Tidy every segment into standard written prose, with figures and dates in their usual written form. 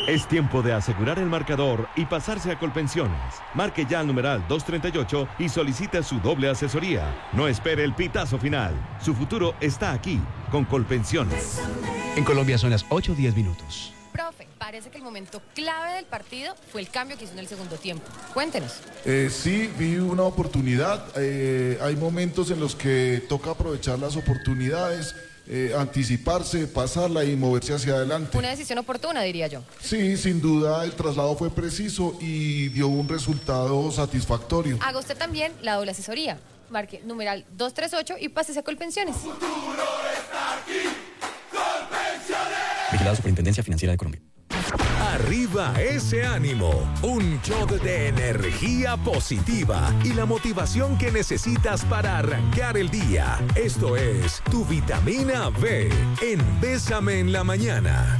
Es tiempo de asegurar el marcador y pasarse a Colpensiones. Marque ya al numeral 238 y solicite su doble asesoría. No espere el pitazo final. Su futuro está aquí, con Colpensiones. En Colombia son las 8:10. Profe, parece que el momento clave del partido fue el cambio que hizo en el segundo tiempo. Cuéntenos. Sí, vi una oportunidad. Hay momentos en los que toca aprovechar las oportunidades, anticiparse, pasarla y moverse hacia adelante. Una decisión oportuna, diría yo. Sí, sin duda el traslado fue preciso y dio un resultado satisfactorio. Haga usted también la doble asesoría. Marque numeral 238 y pásese a Colpensiones. Futuro está aquí. Colpensiones. Vigilado Superintendencia Financiera de Colombia. Arriba ese ánimo, un shot de energía positiva y la motivación que necesitas para arrancar el día. Esto es tu vitamina B en Bésame en la Mañana.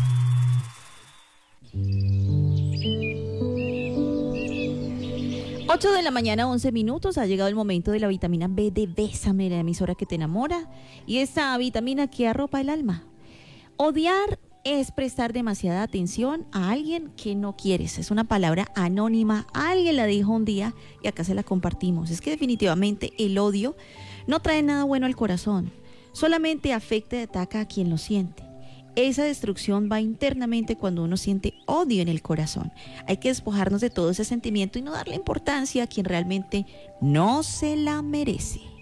Ocho de la mañana, 11 minutos. Ha llegado el momento de la vitamina B de Bésame, la emisora que te enamora. Y esta vitamina que arropa el alma. Odiar es prestar demasiada atención a alguien que no quieres. Es una palabra anónima. Alguien la dijo un día y acá se la compartimos. Es que definitivamente el odio no trae nada bueno al corazón. Solamente afecta y ataca a quien lo siente. Esa destrucción va internamente cuando uno siente odio en el corazón. Hay que despojarnos de todo ese sentimiento y no darle importancia a quien realmente no se la merece.